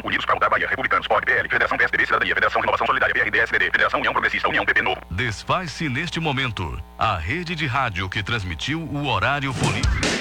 Unidos para lutar, Bahia, Republicanos, POC, PL, Federação PSDB, Cidadania, Federação Renovação Solidária, PRD-SDD, Federação União Progressista, União PP Novo. Desfaz-se neste momento a rede de rádio que transmitiu o horário político.